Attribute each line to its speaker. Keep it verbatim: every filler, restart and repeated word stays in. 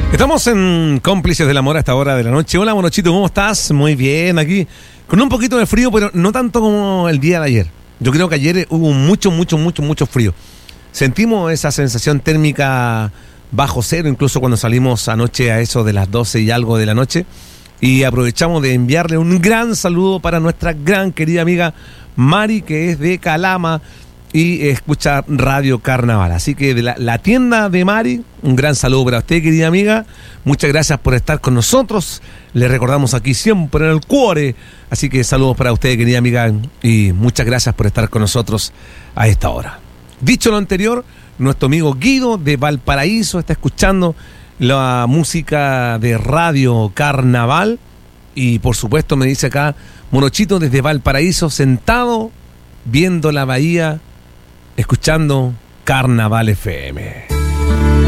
Speaker 1: Estamos en Cómplices del Amor a esta hora de la noche. Hola, Monochito, ¿cómo estás? Muy bien, aquí con un poquito de frío, pero no tanto como el día de ayer. Yo creo que ayer hubo mucho, mucho, mucho, mucho frío. Sentimos esa sensación térmica bajo cero, incluso cuando salimos anoche a eso de las doce y algo de la noche. Y aprovechamos de enviarle un gran saludo para nuestra gran querida amiga Mari, que es de Calama y escucha Radio Carnaval. Así que de la, la tienda de Mari, un gran saludo para usted, querida amiga. Muchas gracias por estar con nosotros. Le recordamos aquí siempre en el cuore. Así que saludos para usted, querida amiga, y muchas gracias por estar con nosotros a esta hora. Dicho lo anterior, nuestro amigo Guido de Valparaíso está escuchando la música de Radio Carnaval. Y por supuesto me dice acá, Monochito desde Valparaíso, sentado, viendo la bahía, escuchando Carnaval F M.